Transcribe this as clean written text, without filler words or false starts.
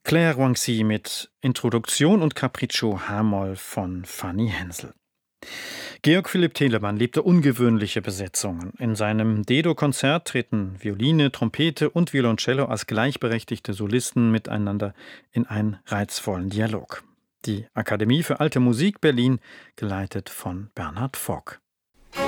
Claire Wangxi mit Introduktion und Capriccio H-Moll von Fanny Hensel. Georg Philipp Telemann liebte ungewöhnliche Besetzungen. In seinem Dedo-Konzert treten Violine, Trompete und Violoncello als gleichberechtigte Solisten miteinander in einen reizvollen Dialog. Die Akademie für Alte Musik Berlin, geleitet von Bernhard Vogt.